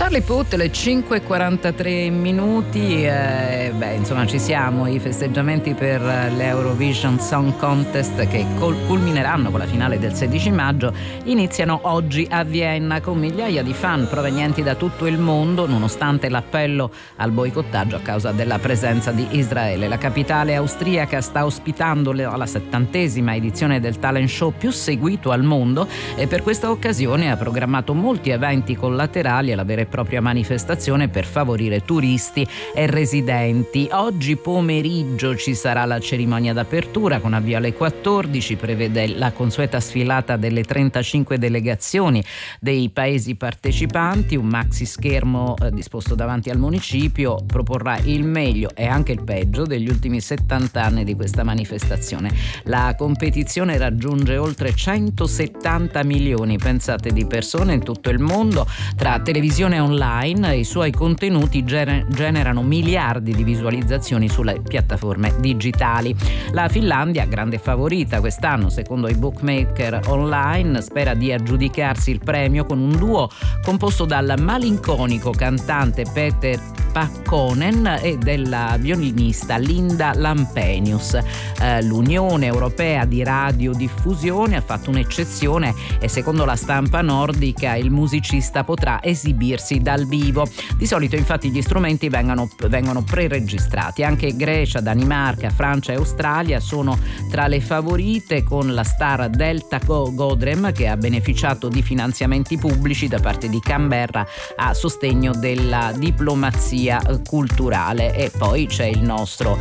Charlie Puth, le 5:43 minuti, insomma ci siamo, i festeggiamenti per l'Eurovision Song Contest che culmineranno con la finale del 16 maggio, iniziano oggi a Vienna con migliaia di fan provenienti da tutto il mondo, nonostante l'appello al boicottaggio a causa della presenza di Israele. La capitale austriaca sta ospitando la 70ª edizione del talent show più seguito al mondo e per questa occasione ha programmato molti eventi collaterali alla vera e propria manifestazione per favorire turisti e residenti. Oggi pomeriggio ci sarà la cerimonia d'apertura con avvio alle 14, prevede la consueta sfilata delle 35 delegazioni dei paesi partecipanti, un maxi schermo disposto davanti al municipio proporrà il meglio e anche il peggio degli ultimi 70 anni di questa manifestazione. La competizione raggiunge oltre 170 milioni, pensate, di persone in tutto il mondo tra televisione online e i suoi contenuti generano miliardi di visualizzazioni sulle piattaforme digitali. La Finlandia, grande favorita quest'anno secondo i bookmaker online, spera di aggiudicarsi il premio con un duo composto dal malinconico cantante Peter Pakkonen e della violinista Linda Lampenius. L'Unione Europea di Radiodiffusione ha fatto un'eccezione e secondo la stampa nordica il musicista potrà esibirsi dal vivo. Di solito infatti gli strumenti vengono preregistrati. Anche Grecia, Danimarca, Francia e Australia sono tra le favorite, con la star Delta Godrem che ha beneficiato di finanziamenti pubblici da parte di Canberra a sostegno della diplomazia culturale. E poi c'è il nostro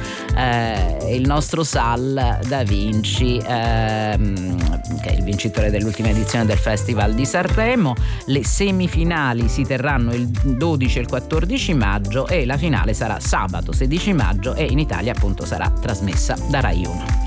Sal Da Vinci, che è il vincitore dell'ultima edizione del Festival di Sanremo. Le semifinali si terranno il 12 e il 14 maggio e la finale sarà sabato 16 maggio e in Italia appunto sarà trasmessa da Rai 1.